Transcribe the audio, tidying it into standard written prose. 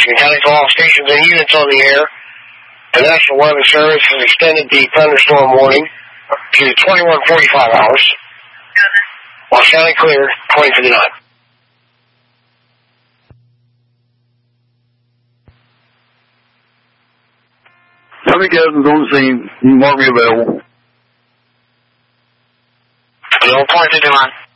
Washington County to all stations and units on the air. The National Weather Service has extended the thunderstorm warning to 21:45 hours. While sounding clear, 20:59. Tommy Cousins on the scene. You can mark me available. Hello, 20:59.